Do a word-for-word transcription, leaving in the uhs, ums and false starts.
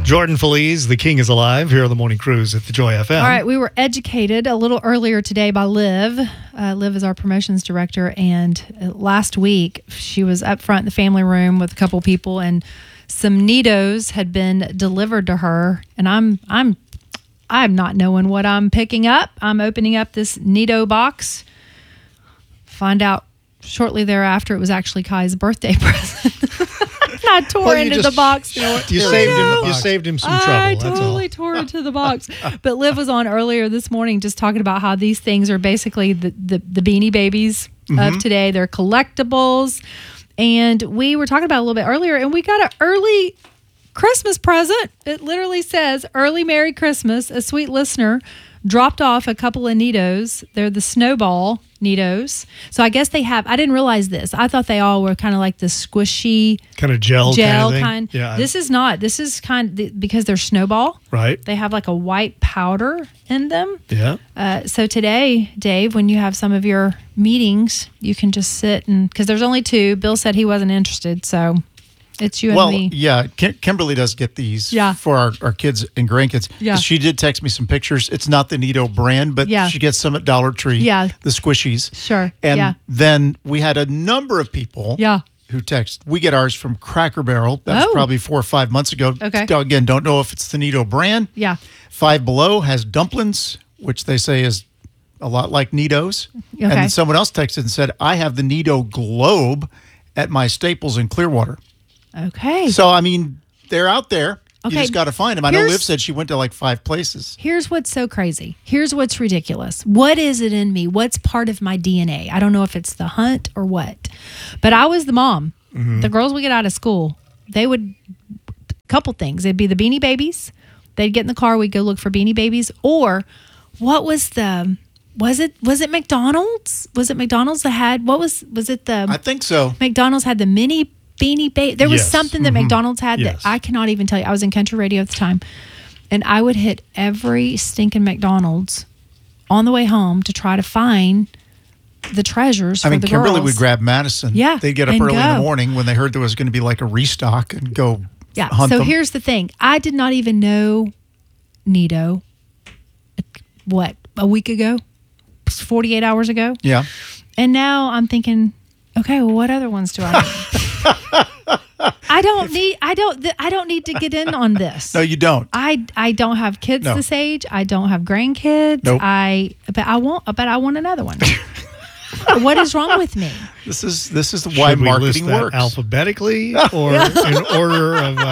Jordan Feliz, the king is alive, here on the Morning Cruise at the Joy F M. All right, we were educated a little earlier today by Liv. Uh, Liv is our promotions director, and last week she was up front in the family room with a couple people, and some Nidos had been delivered to her, and I'm I'm I'm not knowing what I'm picking up. I'm opening up this Nido box. Find out shortly thereafter it was actually Kai's birthday present. I tore Well, you into just- the box. You know what? You saved him. You saved him some trouble. I that's all. totally tore into the box. But Liv was on earlier this morning just talking about how these things are basically the, the, the Beanie Babies Mm-hmm. of today. They're collectibles. And we were talking about it a little bit earlier, and we got an early Christmas present. It literally says, Early Merry Christmas. A sweet listener dropped off a couple of Nidos. They're the Snowball Nidos. So I guess they have, I didn't realize this. I thought they all were kind of like the squishy Kind of gel, gel kind. Of kind. thing. Yeah. This is not. This is kind of, because they're Snowball. Right. They have like a white powder in them. Yeah. Uh, so today, Dave, when you have some of your meetings, you can just sit and, because there's only two. Bill said he wasn't interested, so it's you well, and me. yeah, Kim- Kimberly does get these Yeah. for our, our kids and grandkids. Yeah. She did text me some pictures. It's not the Nido brand, but Yeah. she gets some at Dollar Tree. Yeah. The squishies. Sure. And Yeah. then we had a number of people Yeah. who text. We get ours from Cracker Barrel. That was Oh. probably four or five months ago. Okay. Again, don't know if it's the Nido brand. Yeah. Five Below has dumplings, which they say is a lot like Nido's. Okay. And then someone else texted and said, I have the Nido Globe at my Staples in Clearwater. Okay. So, I mean, they're out there. Okay. You just got to find them. I know Here's- Liv said she went to like five places. Here's what's so crazy. Here's what's ridiculous. What is it in me? What's part of my D N A? I don't know if it's the hunt or what. But I was the mom. The girls would get out of school. They would, couple things. It'd be the Beanie Babies. They'd get in the car. We'd go look for Beanie Babies. Or what was the, was it, was it McDonald's? Was it McDonald's that had, what was, was it the, I think so. McDonald's had the mini Beanie Baby. There was Yes. something that Mhm. McDonald's had Yes. that I cannot even tell you. I was in country radio at the time, and I would hit every stinking McDonald's on the way home to try to find the treasures I for mean, the Kimberly girls. would grab Madison. Yeah, They'd get up and early in go. the morning when they heard there was going to be like a restock and go Yeah. hunt So them. here's the thing: I did not even know Nido. What, a week ago, forty-eight hours ago, Yeah. and now I'm thinking, okay, well, what other ones do I need? I don't need. I don't. th- I don't need to get in on this. No, you don't. I I don't have kids No. this age. I don't have grandkids. Nope. I but I want. But I want another one. What is wrong with me? This is this is why Should we list marketing that works. alphabetically or in order of uh,